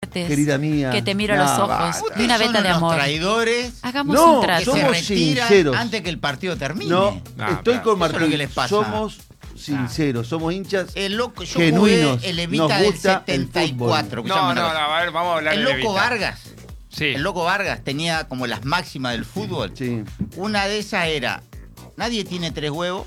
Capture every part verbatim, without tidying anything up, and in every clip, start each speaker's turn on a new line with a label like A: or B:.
A: querida mía.
B: Que te miro a
A: no,
B: los ojos.
C: Va,
B: De una veta de amor.
C: Traidores.
B: Hagamos
A: No,
B: un trato.
A: somos
C: que se retiran
A: sinceros.
C: antes que el partido termine.
A: No,
D: No,
A: estoy
D: pero
A: con
C: eso
A: Martín.
C: es lo que les pasa.
A: Somos sinceros, somos hinchas
C: El loco, yo
A: genuinos.
C: jugué el
A: Nos
C: Evita del
A: gusta el
C: setenta y cuatro.
D: No, no, no, a ver, vamos a hablar
C: El
D: de
C: loco
D: Evita.
C: Vargas.
D: Sí.
C: El loco Vargas tenía como las máximas del fútbol.
A: Sí.
C: Una de esas era, nadie tiene tres huevos.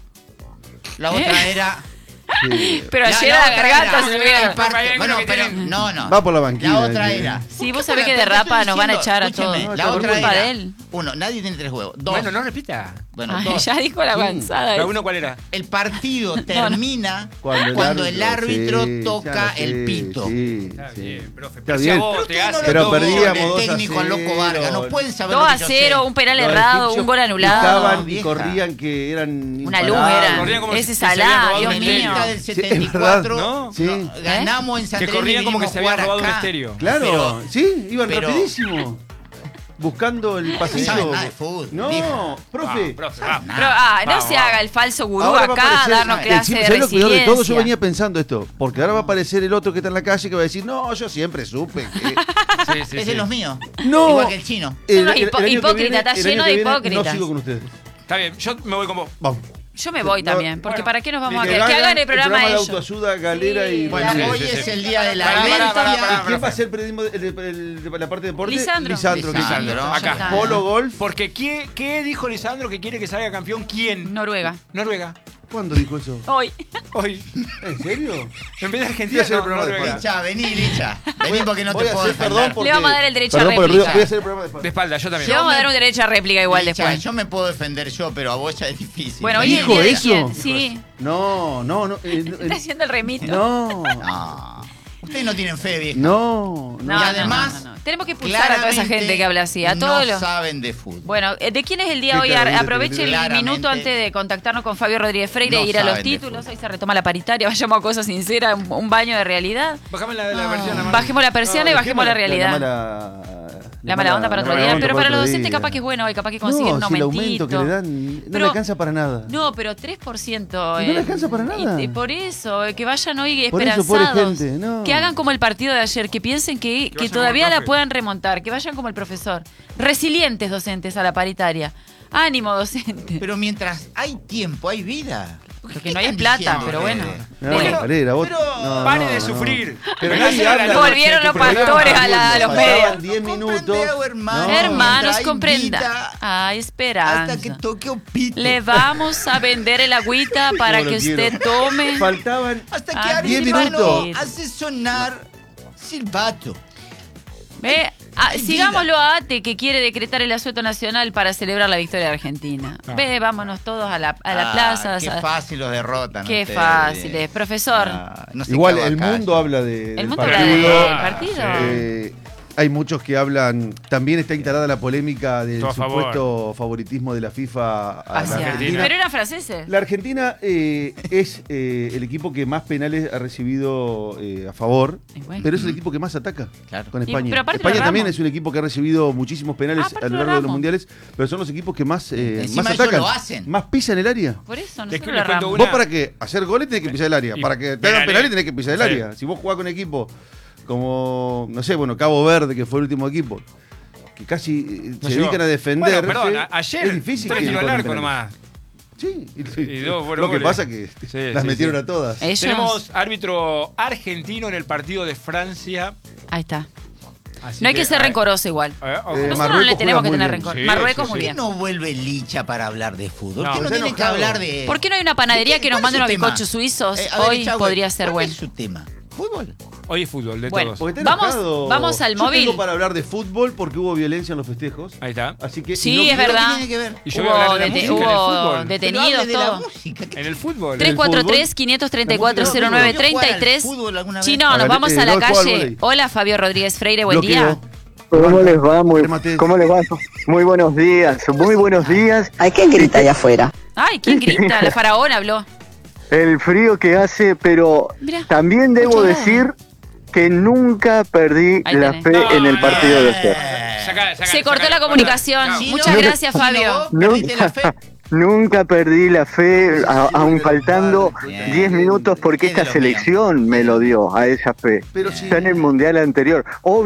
C: La otra
B: ¿Eh?
C: era...
A: Sí.
B: Pero
C: la-
B: ayer
C: la
B: a la
C: otra
B: garganta
C: era-
B: se
C: el
B: vieron.
C: parque-
D: Hay algunos
C: Bueno,
D: que
C: pero
D: tienen-
C: no, no.
A: Va por la banquina.
C: La otra
A: eh.
C: era...
B: Sí, vos
C: ¿Por
B: sabés
C: qué
B: que de
C: te estoy
B: Rapa nos van a
C: diciendo?
B: echar a
C: Escúchame,
B: todos.
C: La
B: Por
C: otra
B: culpa
C: era,
B: de él.
C: uno, nadie tiene tres huevos. Dos,
D: Bueno, no repita.
C: bueno,
B: Ay,
C: dos.
B: ya dijo la
A: Sí.
B: avanzada.
D: ¿La uno cuál era?
C: El partido termina
A: Cuando el
C: cuando el árbitro,
A: sí,
C: toca
A: ya lo sé,
C: el pito.
A: Sí,
D: Está
A: sí.
D: bien, profe.
A: Está
D: Pero si a
A: bien.
D: vos
C: Pero
D: te
C: ustedes no
D: hace-
C: lo
A: Pero
C: toman,
A: perdíamos
C: el
A: dos a
C: técnico al loco
A: cero.
C: Vargas. No pueden saber
B: dos
C: lo
B: a
C: que yo
B: cero,
C: sé.
B: un penal
A: Los
B: errado,
A: egipcios
B: un gol anulado.
A: picaban y
C: vieja.
A: corrían que eran
B: Una luz
A: imparables.
B: era.
D: Corrían como si
B: Ese
D: se habían
B: Salah,
D: robado
B: Dios
D: un
B: mío.
D: estéreo.
C: América del
A: Sí, es
C: setenta y cuatro,
A: verdad.
D: ¿no?
A: Sí.
C: no, ganamos en San
D: Que
C: Telmo y
D: corrían como que
C: vinimos
D: se
C: a
D: habían
C: jugar
D: robado un
C: acá.
D: estéreo.
A: Claro,
C: Pero-
A: sí, iban
C: pero-
A: rapidísimo. Buscando el pasillo.
C: saben nada de fútbol,
A: No,
C: vieja.
A: profe.
D: Ah, profe, vamos.
B: Pero ah, no
D: Vamos,
B: se
D: vamos.
B: haga el falso gurú
A: Ahora va a
B: acá a
A: aparecer-
B: darnos
A: eh,
B: clase
A: encima,
B: de
A: ¿sabés lo peor de
B: resiliencia.
A: todo? Yo venía pensando esto, porque ahora va a aparecer el otro que está en la calle que va a decir, no, yo siempre supe que...
D: Sí, sí,
C: Es
D: sí.
C: de los míos.
A: No.
C: Igual que el chino.
A: El-
B: unos
A: el- el
B: hipo-
A: año que
B: hipócritas,
A: viene-
B: está
A: el año
B: lleno
A: que
B: de
A: viene
B: hipócritas.
A: No sigo con ustedes.
D: Está bien, yo me voy con vos.
A: Vamos.
B: Yo me voy
A: No,
B: también, porque
D: bueno,
B: ¿para qué nos vamos a
A: Que
B: quedar? Que
A: hagan
B: hagan el programa
A: de
B: ellos.
A: autoayuda, galera
B: Sí.
A: y...
C: Bueno,
D: Sí,
C: hoy
D: sí,
C: es
D: sí.
C: el día de la
D: Pará, pará,
C: venta.
D: pará, pará,
A: ¿Quién va a ser el periodismo de, de- de- de la parte de deporte?
B: Lisandro.
A: Lisandro. que-
C: Lisandro.
B: Ya
D: Acá.
B: está.
A: Polo Golf.
D: Porque ¿qué, ¿qué dijo Lisandro que quiere que salga campeón? ¿Quién?
B: Noruega.
D: Noruega.
A: ¿Cuándo dijo eso?
B: Hoy.
D: Hoy.
A: ¿En serio?
D: En vez de
A: Voy
D: Argentina,
A: a hacer el
D: no,
A: programa de
D: Noruega.
C: Licha, vení, Licha. Vení porque no
A: Voy
C: te
A: a
C: puedo
A: hacer
C: defender.
A: perdón porque...
B: Le vamos a dar el derecho a
A: Perdón por el
B: réplica.
A: ruido, voy a hacer el programa de
D: De espalda, yo también.
B: Le vamos a
C: me-
B: dar un derecho a réplica igual
C: Licha,
B: después.
C: yo me puedo defender yo, pero a vos ya es difícil.
B: Bueno, hoy es el
A: ¿Dijo
B: día de
A: eso?
B: quién. Sí.
A: No, no, no. eh, no,
B: Está
A: eh,
B: haciendo el remito.
A: no,
C: No. Ustedes no tienen fe, vieja.
A: no,
B: No,
A: no.
C: Y
B: no,
C: además,
B: no, no. Tenemos que pulsar a toda esa
C: claramente
B: gente que habla así. A
C: no
B: todos los.
C: saben de fútbol.
B: Bueno, eh, ¿de quién es el día
A: Qué
B: hoy?
A: terrible,
B: Aproveche el
C: claramente.
B: minuto antes de contactarnos con Fabio Rodríguez Freire
C: No
B: e ir a los
C: saben de
B: títulos.
C: fútbol.
B: Hoy se retoma la paritaria, vayamos a cosas sinceras, un, un baño de realidad.
D: Bajame la, la
B: Ah,
D: versión. Amanda.
B: bajemos la persiana y bajemos la realidad.
A: La mala,
B: La mala onda para
A: la
B: otro
A: mala
B: día,
A: onda
B: pero para los
A: otro
B: docentes
A: día.
B: capaz que es bueno hoy, capaz que consiguen
A: no,
B: un
A: si el
B: aumentito.
A: aumento que le dan no
B: Pero-
A: le alcanza para nada.
B: No, pero tres por ciento.
A: Y no le alcanza para nada.
B: Y, y por eso, eh, que vayan hoy
A: Por eso,
B: esperanzados.
A: pobre gente, no.
B: Que hagan como el partido de ayer, que piensen que, que
D: vayan
B: todavía
D: como el
B: la
D: profe.
B: puedan remontar, que vayan como el profesor. Resilientes docentes a la paritaria. Ánimo, docente.
C: Pero mientras hay tiempo, hay vida.
B: Lo
C: ¿Qué
B: que no hay es
C: están
B: plata,
C: diciendo
B: pero
C: ustedes?
B: bueno.
A: No,
B: Bueno,
A: Valera, vos-
C: pero
A: no,
D: Pare
A: no,
D: de
A: no.
D: sufrir.
A: Pero
D: Me
A: nadie
D: hacen
A: habla.
D: la
B: Volvieron
D: noche,
B: los
D: tu programa.
B: pastores a, la- a los medios.
A: Faltaban diez minutos.
C: Comprendeu, hermano.
A: No.
B: Hermanos,
C: Mientras hay
B: comprenda.
C: vida,
B: Hay esperanza.
C: hasta que toque un pito.
B: Le vamos a vender el agüita para
A: Como
B: que
A: lo quiero.
B: usted tome.
A: Faltaban
C: Hasta que
B: Ah,
A: diez
C: Armando
A: minutos.
C: hace sonar silbato.
B: Ve, ah,
C: Hay
B: sigámoslo a Ate, que quiere decretar el asueto nacional para celebrar la victoria de Argentina.
D: Ah.
B: Ve, vámonos todos a la, a la
C: Ah,
B: plaza.
C: Qué
B: a-
C: fácil los derrotan.
B: Qué
C: ustedes.
B: fácil es. Profesor,
C: Ah, no se
A: Igual,
C: quedaba
A: el
C: acá.
A: mundo habla de,
B: el
A: del
B: mundo
A: partido.
B: habla del
D: Ah,
B: partido.
D: sí.
A: Eh, hay muchos que hablan. También está instalada la polémica del
D: Todo a favor.
A: supuesto favoritismo de la FIFA a la
B: Hacia-
A: Argentina.
B: Pero eran franceses.
A: La Argentina eh, es eh, el equipo que más penales ha recibido eh, a favor,
B: Y bueno.
A: pero es el equipo que más ataca
C: Claro.
A: con
B: Y-
A: España.
B: pero aparte
A: España
B: lo
A: también
B: erramos.
A: es un equipo que ha recibido muchísimos penales
B: Ah, aparte
A: a lo
B: lo
A: largo de los
B: erramos.
A: mundiales, pero son los equipos que más, eh,
C: Encima
A: más
C: ellos
A: atacan,
C: lo hacen.
A: más pisan el área.
B: Por eso
D: Les-
B: nosotros
D: les
B: lo
D: cuento
B: erramos.
D: una-
A: Vos para que hacer goles tenés que pisar el área,
D: Y
A: para que te hagan
D: penales.
A: penales tenés que pisar el
D: Sí.
A: área. Si vos jugás con equipo como, no sé, bueno, Cabo Verde, que fue el último equipo, que casi eh,
D: No
A: se
D: llegó.
A: dedican a defenderse.
D: Bueno, perdón, a- ayer
A: es difícil
D: tres
A: que
D: tiros al
A: encuentren
D: arco
A: penales.
D: nomás.
A: Sí, y,
D: Y dos fueron
A: lo que
D: goles.
A: pasa es que
D: Sí,
A: las
D: sí,
A: metieron
D: sí.
A: a todas.
B: Ellos.
D: Tenemos árbitro argentino en el partido de Francia.
B: Ahí está.
D: Así
B: No hay que ser
D: eh,
B: rencoroso igual.
D: eh, ojo.
A: Eh,
B: Nosotros no
A: Marruecos
B: le tenemos que
A: juega
B: tener
A: muy
B: rencor.
D: bien. Sí,
B: Marruecos
D: sí,
B: muy
D: sí.
B: bien.
C: ¿Por qué no vuelve Licha para hablar de fútbol?
D: No,
C: ¿Por qué no
A: está
C: tiene que
A: enojado.
C: hablar de...?
B: ¿Por qué no hay una panadería
C: ¿Qué-
B: que nos
C: cuál
B: mande
C: es
B: unos
C: su tema?
B: bizcochos suizos?
C: Eh, a ver,
B: Hoy
C: Echagüe,
B: podría ser
C: ¿cuál
B: bueno.
C: es su tema? ¿Fútbol?
D: Hoy es fútbol, de
B: Bueno,
D: todos.
A: Porque está
B: Vamos-
A: enojado.
B: vamos al
A: Yo
B: móvil.
A: tengo para hablar de fútbol porque hubo violencia en los festejos.
D: Ahí está.
A: Así que
B: Sí,
A: y no
B: es
A: quiero-
B: verdad.
C: ¿Qué tiene que ver?
D: Y yo voy a hablar
B: Hubo,
D: de la
B: dete-
D: música en el
B: hubo
D: fútbol.
C: Pero
B: detenidos,
C: hable de la
B: todo.
C: música. ¿Qué-
D: En el fútbol.
B: tres cuatro tres,
A: fútbol?
B: quinientos treinta y cuatro, cero nueve treinta y tres.
C: ¿Jugó al fútbol alguna vez?
B: Chino,
A: A
B: nos
A: ver,
B: vamos
A: eh,
B: a la
A: no, juego al
B: calle.
A: volei.
B: Hola, Fabio Rodríguez Freire, buen
A: Bloqueo.
B: día.
E: ¿Cómo les va? Muy,
A: Remate.
E: ¿Cómo les va? Muy buenos días, muy buenos días.
F: Ay, ¿quién grita allá afuera?
B: Ay, ¿quién grita? La faraón habló.
E: El frío que hace, pero
B: Mirá,
E: también debo
B: mucho
E: decir que nunca perdí
B: Ahí
E: la
B: tenés.
E: fe en el partido de ayer.
D: Saca- saca-
B: Se cortó
D: saca-
B: la comunicación.
D: Chao.
C: Sí,
B: Muchas
C: no,
B: gracias,
C: Chino,
B: Fabio.
C: ¿vos perdiste la fe?
E: Nunca perdí la fe, a- aun faltando
C: Bien.
E: diez minutos, porque
C: Es de
E: esta
C: los míos.
E: selección me lo dio a esa fe.
A: Pero si-
E: Ya en el mundial anterior.